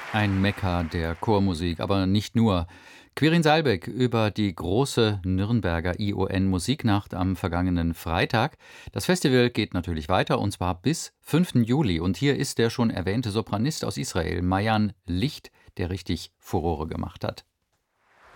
Ein Mekka der Chormusik, aber nicht nur. Quirin Saalbeck über die große Nürnberger ION-Musiknacht am vergangenen Freitag. Das Festival geht natürlich weiter und zwar bis 5. Juli. Und hier ist der schon erwähnte Sopranist aus Israel, Mayan Licht, der richtig Furore gemacht hat.